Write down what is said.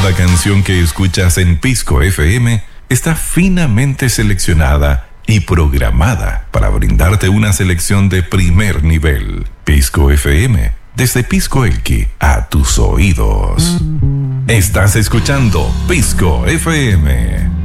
Cada canción que escuchas en Pisco FM está finamente seleccionada y programada para brindarte una selección de primer nivel. Pisco FM, desde Pisco Elqui a tus oídos. Estás escuchando Pisco FM.